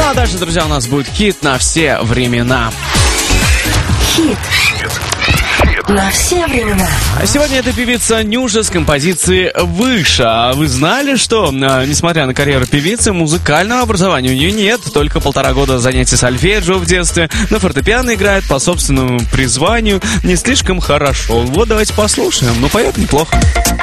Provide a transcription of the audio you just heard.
Ну а дальше, друзья, у нас будет хит на все времена. Хит на все времена. А сегодня это певица Нюша с композицией «Выше». А вы знали, что, несмотря на карьеру певицы, музыкального образования у нее нет? Только 1,5 года занятий сольфеджио в детстве. На фортепиано играет по собственному призванию. Не слишком хорошо. Вот давайте послушаем. Ну, поет неплохо.